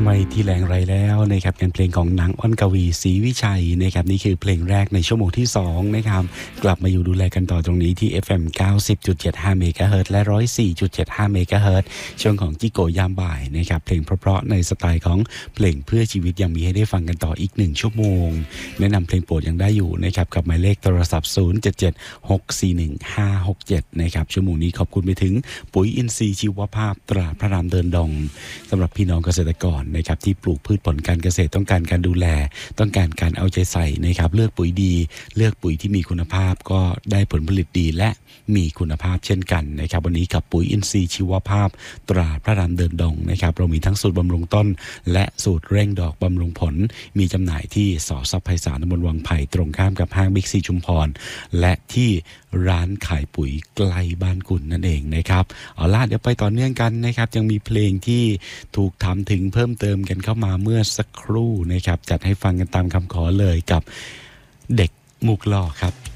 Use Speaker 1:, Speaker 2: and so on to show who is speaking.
Speaker 1: ไม่ที่แรงไรแล้วนะครับเป็นเพลงของนางอ้อนกวีศรีวิชัยนะครับนี่คือเพลงแรกในชั่วโมงที่2นะครับกลับมาอยู่ดูแลกันต่อตรงนี้ที่ FM 90.75 เมกะเฮิรตซ์และ 104.75 เมกะเฮิรตซ์ช่วงของจิโกยามบ่ายนะครับเพลงเพราะๆในสไตล์ของเพลงเพื่อชีวิตยังมีให้ได้ฟังกันต่ออีก1ชั่วโมงแนะนำเพลงโปรดยังได้อยู่นะครับกับหมายเลขโทรศัพท์077-641-567นะครับชั่วโมงนี้ขอบคุณไปถึงปุ๋ยอินทรีย์ชีวภาพตราพระรามเดินดงสำหรับพี่น้องเกษตรกรนะครับที่ปลูกพืชผลการเกษตรต้องการการดูแลต้องการการเอาใจใส่นะครับเลือกปุ๋ยดีเลือกปุ๋ยที่มีคุณภาพก็ได้ผลผลิตดีและมีคุณภาพเช่นกันนะครับวันนี้กับปุ๋ยอินทรีย์ชีวภาพตราพระรามเดินดงนะครับเรามีทั้งสูตรบำรุงต้นและสูตรเร่งดอกบำรุงผลมีจำหน่ายที่สสัพไพศาลตำบลวังไผ่ตรงข้ามกับห้างบิ๊กซีชุมพรและที่ร้านขายปุ๋ยใกล้บ้านคุณนั่นเองนะครับเอาล่ะเดี๋ยวไปต่อเนื่องกันนะครับยังมีเพลงที่ถูกทำถึงเพิ่มเติมกันเข้ามาเมื่อสักครู่นะครับจัดให้ฟังกันตามคำขอเลยกับเด็กมุกหล่อครับ